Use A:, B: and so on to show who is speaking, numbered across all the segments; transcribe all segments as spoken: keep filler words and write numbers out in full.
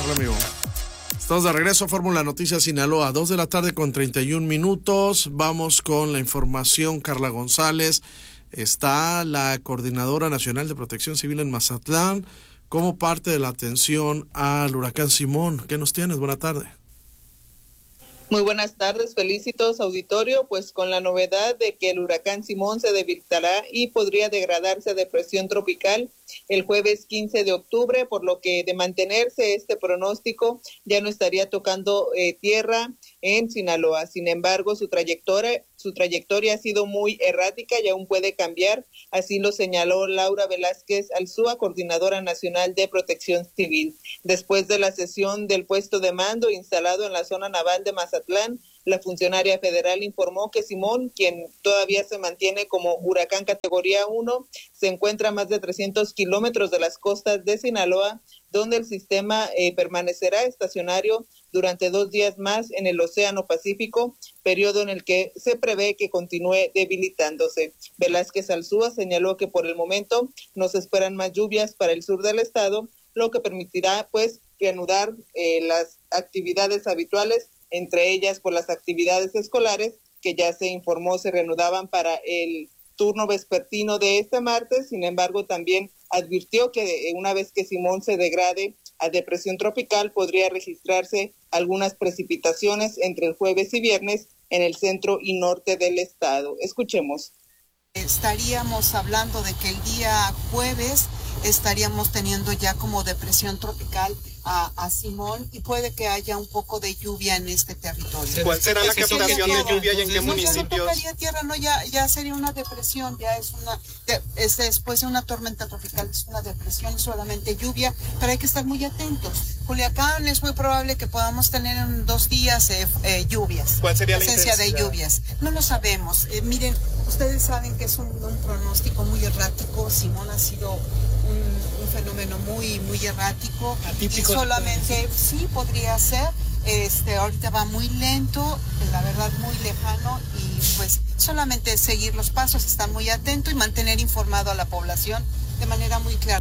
A: Hola, amigo. Estamos de regreso a Fórmula Noticias Sinaloa, dos de la tarde con treinta y un minutos. Vamos con la información. Carla González, está la Coordinadora Nacional de Protección Civil en Mazatlán como parte de la atención al huracán Simón. ¿Qué nos tienes? Buena tarde.
B: Muy buenas tardes, felicitos auditorio, pues con la novedad de que el huracán Simón se debilitará y podría degradarse a depresión tropical el jueves quince de octubre, por lo que de mantenerse este pronóstico ya no estaría tocando eh, tierra en Sinaloa. Sin embargo, su trayectoria, su trayectoria ha sido muy errática y aún puede cambiar, así lo señaló Laura Velázquez Alzúa, Coordinadora Nacional de Protección Civil. Después de la sesión del puesto de mando instalado en la zona naval de Mazatlán, la funcionaria federal informó que Simón, quien todavía se mantiene como huracán categoría uno, se encuentra a más de trescientos kilómetros de las costas de Sinaloa, donde el sistema eh, permanecerá estacionario durante dos días más en el Océano Pacífico, periodo en el que se prevé que continúe debilitándose. Velázquez Alzúa señaló que por el momento no se esperan más lluvias para el sur del estado, lo que permitirá pues reanudar eh, las actividades habituales, entre ellas por las actividades escolares que ya se informó se reanudaban para el turno vespertino de este martes. Sin embargo, también advirtió que una vez que Simón se degrade a depresión tropical, podría registrarse algunas precipitaciones entre el jueves y viernes en el centro y norte del estado. Escuchemos.
C: Estaríamos hablando de que el día jueves estaríamos teniendo ya como depresión tropical a, a Simón y puede que haya un poco de lluvia en este territorio.
D: ¿Cuál será la captación de lluvia y en qué
C: no,
D: municipios?
C: Ya no tocaría tierra, no, ya, ya sería una depresión, ya es una, de, es después de una tormenta tropical, es una depresión, solamente lluvia, pero hay que estar muy atentos. Culiacán es muy probable que podamos tener en dos días eh, eh, lluvias.
D: ¿Cuál sería la
C: presencia de
D: intensidad?
C: lluvias? No lo sabemos. Eh, miren, ustedes saben que es un, un pronóstico muy errático. Simón ha sido un, un fenómeno muy, muy errático.
D: Atípico.
C: Y solamente, sí, podría ser. Este, ahorita va muy lento, la verdad muy lejano, y pues solamente seguir los pasos, estar muy atento y mantener informado a la población de manera muy clara.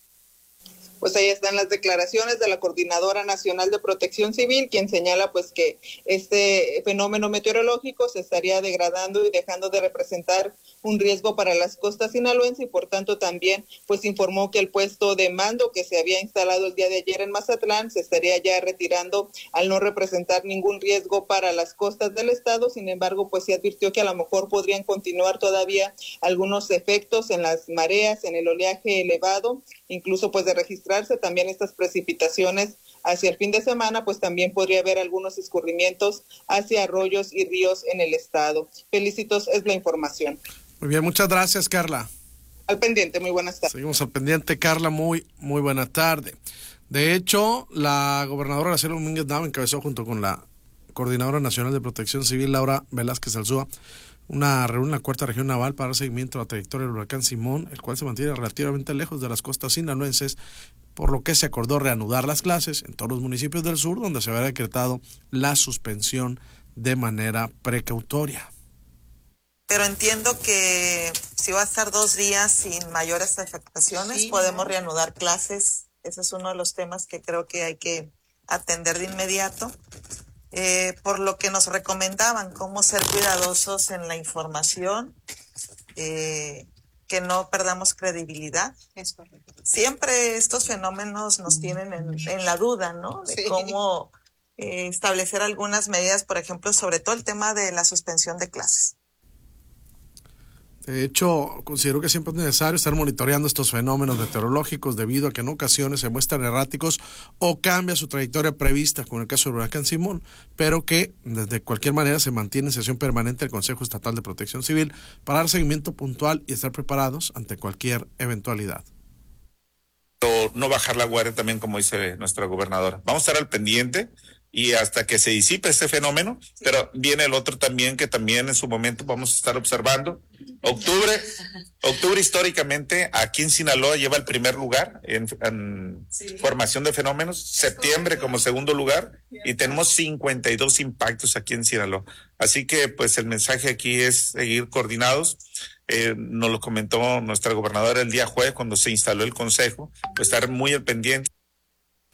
B: Pues ahí están las declaraciones de la Coordinadora Nacional de Protección Civil, quien señala pues que este fenómeno meteorológico se estaría degradando y dejando de representar un riesgo para las costas sinaloenses, y por tanto también pues informó que el puesto de mando que se había instalado el día de ayer en Mazatlán se estaría ya retirando al no representar ningún riesgo para las costas del estado. Sin embargo, pues sí advirtió que a lo mejor podrían continuar todavía algunos efectos en las mareas, en el oleaje elevado, incluso pues de registrarse también estas precipitaciones hacia el fin de semana, pues también podría haber algunos escurrimientos hacia arroyos y ríos en el estado. Felicitos, es la información.
A: Muy bien, muchas gracias, Carla.
B: Al pendiente, muy buenas tardes.
A: Seguimos al pendiente, Carla, muy, muy buena tarde. De hecho, la gobernadora Araceli Domínguez Nava encabezó junto con la Coordinadora Nacional de Protección Civil, Laura Velázquez Alzúa, una reunión en la cuarta región naval para dar seguimiento a la trayectoria del huracán Simón, el cual se mantiene relativamente lejos de las costas sinaloenses, por lo que se acordó reanudar las clases en todos los municipios del sur, donde se había decretado la suspensión de manera precautoria.
E: Pero entiendo que si va a estar dos días sin mayores afectaciones, sí, podemos ¿no? reanudar clases. Ese es uno de los temas que creo que hay que atender de inmediato. Eh, por lo que nos recomendaban cómo ser cuidadosos en la información, eh, que no perdamos credibilidad.
C: Es correcto.
E: Siempre estos fenómenos nos tienen en, en la duda, ¿no? De sí. cómo eh, establecer algunas medidas, por ejemplo, sobre todo el tema de la suspensión de clases.
A: De hecho, considero que siempre es necesario estar monitoreando estos fenómenos meteorológicos debido a que en ocasiones se muestran erráticos o cambia su trayectoria prevista, como en el caso del huracán Simón, pero que de cualquier manera se mantiene en sesión permanente el Consejo Estatal de Protección Civil para dar seguimiento puntual y estar preparados ante cualquier eventualidad.
F: No bajar la guardia también, como dice nuestra gobernadora. Vamos a estar al pendiente y hasta que se disipe este fenómeno, sí. Pero viene el otro también que también en su momento vamos a estar observando. Octubre, octubre históricamente aquí en Sinaloa lleva el primer lugar en, en sí. formación de fenómenos, septiembre como segundo lugar y tenemos cincuenta y dos impactos aquí en Sinaloa. Así que pues el mensaje aquí es seguir coordinados. Eh, nos lo comentó nuestra gobernadora el día jueves cuando se instaló el consejo, pues estar muy al pendiente.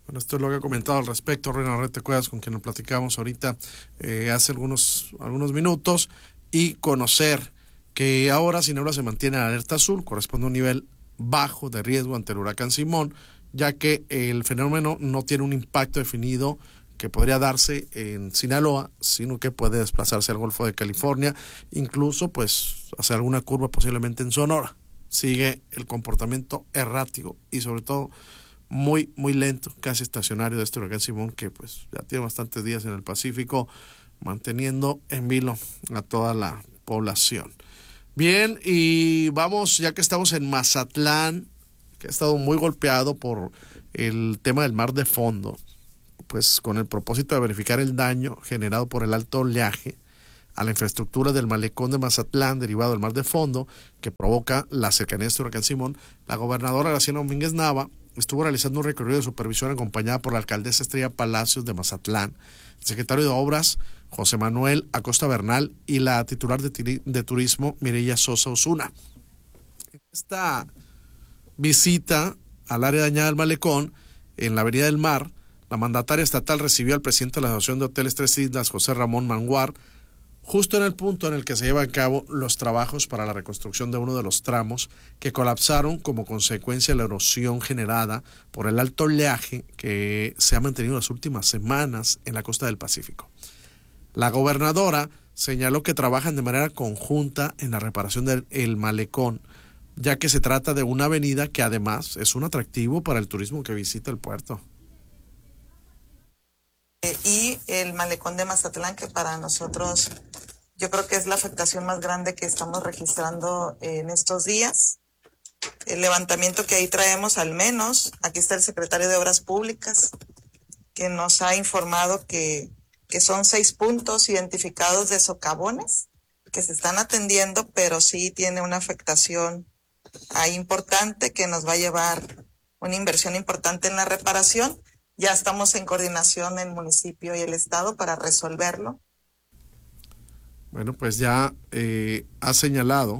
A: Bueno, esto es lo que ha comentado al respecto Reina Rete Cuevas, con quien nos platicamos ahorita eh, hace algunos, algunos minutos, y conocer que ahora Sinaloa se mantiene en alerta azul, corresponde a un nivel bajo de riesgo ante el huracán Simón, ya que el fenómeno no tiene un impacto definido que podría darse en Sinaloa, sino que puede desplazarse al Golfo de California, incluso pues hacer alguna curva posiblemente en Sonora. Sigue el comportamiento errático y sobre todo muy, muy lento, casi estacionario de este huracán Simón, que pues ya tiene bastantes días en el Pacífico, manteniendo en vilo a toda la población. Bien, y vamos, ya que estamos en Mazatlán, que ha estado muy golpeado por el tema del mar de fondo, pues con el propósito de verificar el daño generado por el alto oleaje a la infraestructura del malecón de Mazatlán derivado del mar de fondo que provoca la cercanía de este huracán Simón, la gobernadora Graciela Domínguez Nava estuvo realizando un recorrido de supervisión acompañada por la alcaldesa Estrella Palacios de Mazatlán, el secretario de Obras José Manuel Acosta Bernal y la titular de, tiri- de Turismo Mireya Sosa Osuna. Esta visita al área dañada del malecón en la Avenida del Mar, la mandataria estatal recibió al presidente de la Asociación de Hoteles Tres Islas, José Ramón Manguar, justo en el punto en el que se llevan a cabo los trabajos para la reconstrucción de uno de los tramos que colapsaron como consecuencia de la erosión generada por el alto oleaje que se ha mantenido las últimas semanas en la costa del Pacífico. La gobernadora señaló que trabajan de manera conjunta en la reparación del malecón, ya que se trata de una avenida que además es un atractivo para el turismo que visita el puerto.
E: Y el malecón de Mazatlán, que para nosotros yo creo que es la afectación más grande que estamos registrando en estos días. El levantamiento que ahí traemos, al menos, aquí está el secretario de Obras Públicas, que nos ha informado que, que son seis puntos identificados de socavones que se están atendiendo, pero sí tiene una afectación ahí importante que nos va a llevar una inversión importante en la reparación. Ya estamos en coordinación el municipio y el estado para resolverlo.
A: Bueno, pues ya eh, ha señalado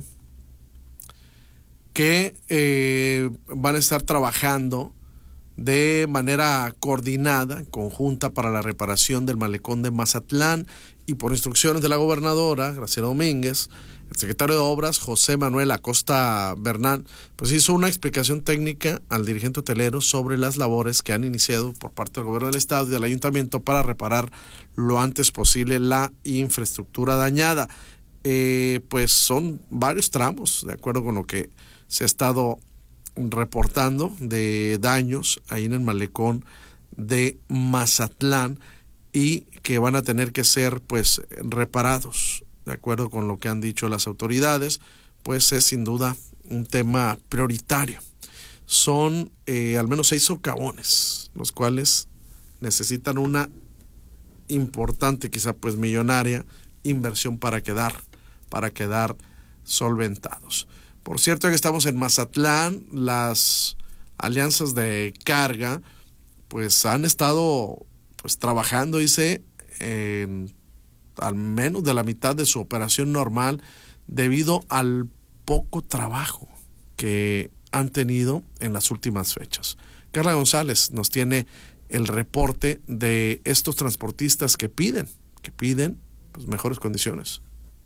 A: que eh, van a estar trabajando de manera coordinada, conjunta, para la reparación del malecón de Mazatlán, y por instrucciones de la gobernadora Graciela Domínguez, el secretario de Obras, José Manuel Acosta Bernal, pues hizo una explicación técnica al dirigente hotelero sobre las labores que han iniciado por parte del gobierno del estado y del ayuntamiento para reparar lo antes posible la infraestructura dañada. Eh, pues son varios tramos, de acuerdo con lo que se ha estado reportando, de daños ahí en el malecón de Mazatlán, y que van a tener que ser pues reparados. De acuerdo con lo que han dicho las autoridades, pues es sin duda un tema prioritario. Son eh, al menos seis socavones, los cuales necesitan una importante, quizá pues millonaria, inversión para quedar, para quedar solventados. Por cierto, que estamos en Mazatlán, las alianzas de carga pues han estado pues trabajando, dice, en al menos de la mitad de su operación normal debido al poco trabajo que han tenido en las últimas fechas. Carla González nos tiene el reporte de estos transportistas que piden, que piden pues, mejores condiciones.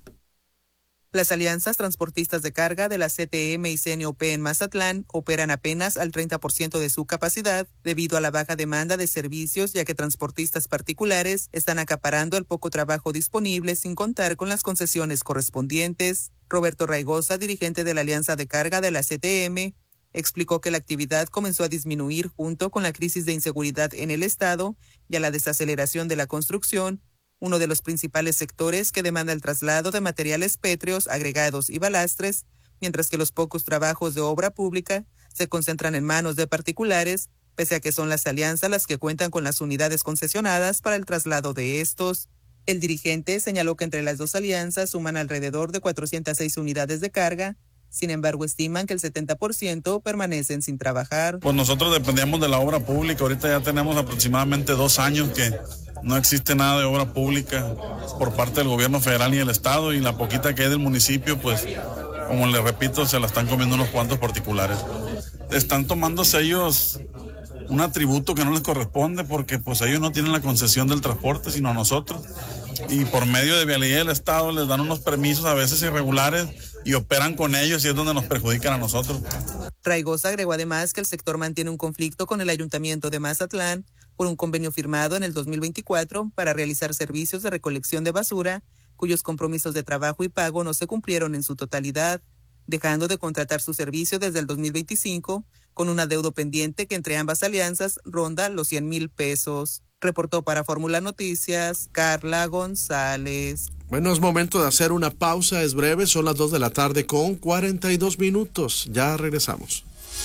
G: Las alianzas transportistas de carga de la C T M y C N O P en Mazatlán operan apenas al treinta por ciento de su capacidad debido a la baja demanda de servicios, ya que transportistas particulares están acaparando el poco trabajo disponible sin contar con las concesiones correspondientes. Roberto Raigosa, dirigente de la Alianza de Carga de la C T M, explicó que la actividad comenzó a disminuir junto con la crisis de inseguridad en el estado y a la desaceleración de la construcción, uno de los principales sectores que demanda el traslado de materiales pétreos, agregados y balastres, mientras que los pocos trabajos de obra pública se concentran en manos de particulares, pese a que son las alianzas las que cuentan con las unidades concesionadas para el traslado de estos. El dirigente señaló que entre las dos alianzas suman alrededor de cuatrocientas seis unidades de carga. Sin embargo, estiman que el setenta por ciento permanecen sin trabajar.
H: Pues nosotros dependíamos de la obra pública. Ahorita ya tenemos aproximadamente dos años que no existe nada de obra pública por parte del gobierno federal y el estado, y la poquita que hay del municipio, pues, como les repito, se la están comiendo unos cuantos particulares. Están tomando sellos un atributo que no les corresponde porque pues ellos no tienen la concesión del transporte, sino nosotros. Y por medio de Vialidad del Estado les dan unos permisos a veces irregulares y operan con ellos y es donde nos perjudican a nosotros.
G: Raigosa agregó además que el sector mantiene un conflicto con el Ayuntamiento de Mazatlán por un convenio firmado en el dos mil veinticuatro para realizar servicios de recolección de basura, cuyos compromisos de trabajo y pago no se cumplieron en su totalidad, dejando de contratar su servicio desde el dos mil veinticinco, con un adeudo pendiente que entre ambas alianzas ronda los cien mil pesos. Reportó para Fórmula Noticias, Carla González.
A: Bueno, es momento de hacer una pausa, es breve, son las dos de la tarde con cuarenta y dos minutos. Ya regresamos.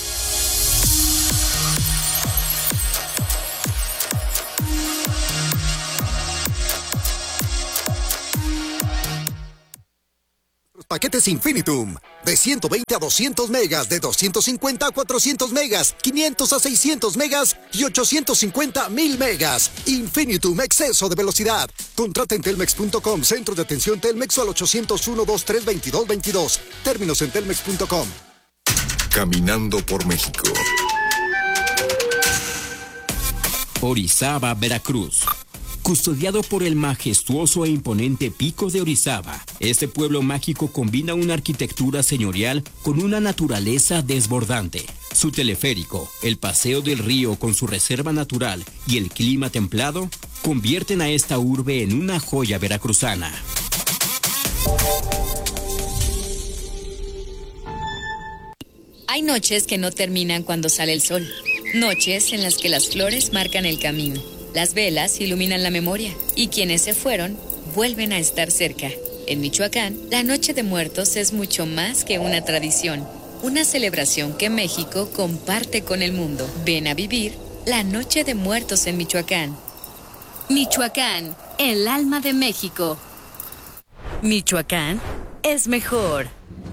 I: Paquetes Infinitum, de ciento veinte a doscientos megas, de doscientos cincuenta a cuatrocientos megas, quinientos a seiscientos megas y ochocientos cincuenta a mil megas. Infinitum, exceso de velocidad. Contrata en telmex punto com, centro de atención Telmex al ochocientos uno, veintitrés, veintidós, veintidós. Términos en telmex punto com.
J: Caminando por México.
K: Orizaba, Veracruz. Custodiado por el majestuoso e imponente Pico de Orizaba, este pueblo mágico combina una arquitectura señorial con una naturaleza desbordante. Su teleférico, el paseo del río con su reserva natural y el clima templado convierten a esta urbe en una joya veracruzana.
L: Hay noches que no terminan cuando sale el sol, noches en las que las flores marcan el camino. Las velas iluminan la memoria y quienes se fueron vuelven a estar cerca. En Michoacán, la Noche de Muertos es mucho más que una tradición, una celebración que México comparte con el mundo. Ven a vivir la Noche de Muertos en Michoacán. Michoacán, el alma de México. Michoacán es mejor.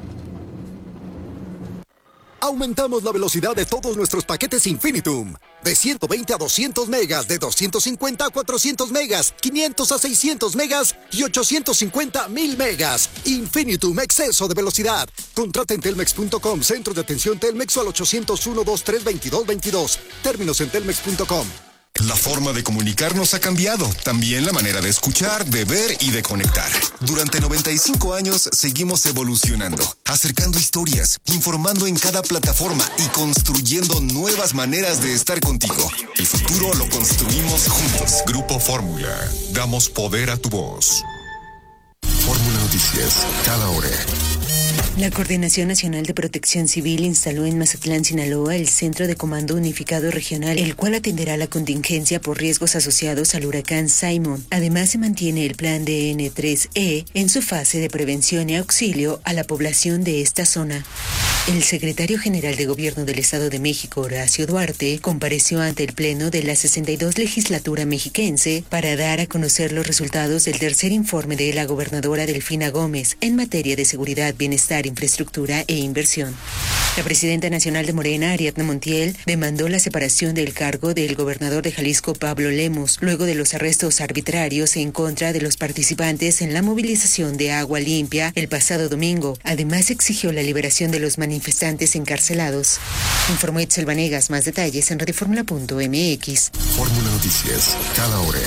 I: Aumentamos la velocidad de todos nuestros paquetes Infinitum. De ciento veinte a doscientos megas, de doscientos cincuenta a cuatrocientos megas, quinientos a seiscientos megas y ochocientos cincuenta a mil megas. Infinitum, exceso de velocidad. Contrata en telmex punto com, centro de atención Telmex al ochocientos uno, veintitrés, veintidós, veintidós. Términos en telmex punto com.
J: La forma de comunicarnos ha cambiado, también la manera de escuchar, de ver y de conectar. Durante noventa y cinco años seguimos evolucionando, acercando historias, informando en cada plataforma y construyendo nuevas maneras de estar contigo. El futuro lo construimos juntos. Grupo Fórmula, damos poder a tu voz. Fórmula Noticias, cada hora.
M: La Coordinación Nacional de Protección Civil instaló en Mazatlán, Sinaloa, el Centro de Comando Unificado Regional, el cual atenderá la contingencia por riesgos asociados al huracán Simon. Además, se mantiene el plan D N tres E en su fase de prevención y auxilio a la población de esta zona. El secretario general de Gobierno del Estado de México, Horacio Duarte, compareció ante el Pleno de la sesenta y dos Legislatura mexiquense para dar a conocer los resultados del tercer informe de la gobernadora Delfina Gómez en materia de seguridad, bienestar, infraestructura e inversión. La presidenta nacional de Morena, Ariadna Montiel, demandó la separación del cargo del gobernador de Jalisco, Pablo Lemos, luego de los arrestos arbitrarios en contra de los participantes en la movilización de Agua Limpia el pasado domingo. Además, exigió la liberación de los manifestantes encarcelados. Informó Itzel Vanegas. Más detalles en radioformula punto m x.
J: Fórmula Noticias, cada hora.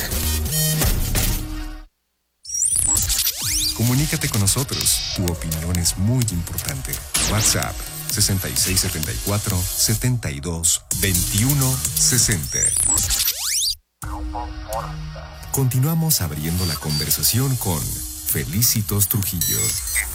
J: Comunícate con nosotros. Tu opinión es muy importante. WhatsApp sesenta y seis setenta y cuatro, setenta y dos, veintiuno, sesenta. Continuamos abriendo la conversación con Felicitos Trujillo.